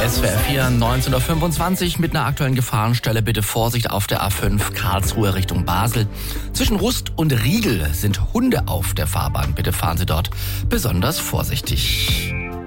SWR 4, 19.25 Uhr mit einer aktuellen Gefahrenstelle. Bitte Vorsicht auf der A5 Karlsruhe Richtung Basel. Zwischen Rust und Riegel sind Hunde auf der Fahrbahn. Bitte fahren Sie dort besonders vorsichtig.